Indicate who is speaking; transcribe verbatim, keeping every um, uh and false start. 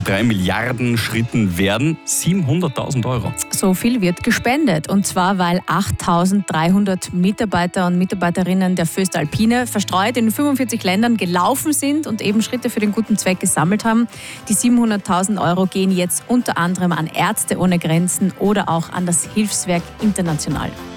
Speaker 1: drei Milliarden Schritten werden siebenhunderttausend Euro.
Speaker 2: So viel wird gespendet. Und zwar, weil achttausenddreihundert Mitarbeiter und Mitarbeiterinnen der Föstalpine verstreut in fünfundvierzig Ländern gelaufen sind und eben Schritte für den guten Zweck gesammelt haben. Die siebenhunderttausend Euro gehen jetzt unter anderem an Ärzte ohne Grenzen oder auch an das Hilfswerk International.